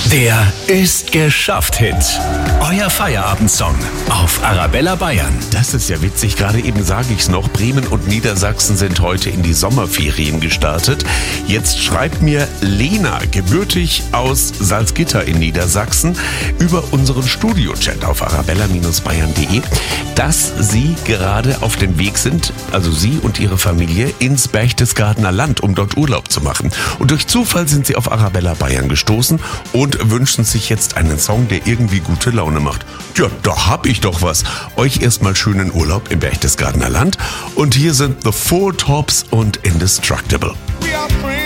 Der Ist geschafft Hit. Euer Feierabendsong auf Arabella Bayern. Das ist ja witzig, gerade eben sage ich es noch, Bremen und Niedersachsen sind heute in die Sommerferien gestartet. Jetzt schreibt mir Lena, gebürtig aus Salzgitter in Niedersachsen, über unseren Studio-Chat auf arabella-bayern.de, dass sie gerade auf dem Weg sind, also sie und ihre Familie, ins Berchtesgadener Land, um dort Urlaub zu machen. Und durch Zufall sind sie auf Arabella Bayern gestoßen und wünschen sich jetzt einen Song, der irgendwie gute Laune macht. Ja, da hab ich doch was. Euch erstmal schönen Urlaub im Berchtesgadener Land. Und hier sind The Four Tops und Indestructible. We are free.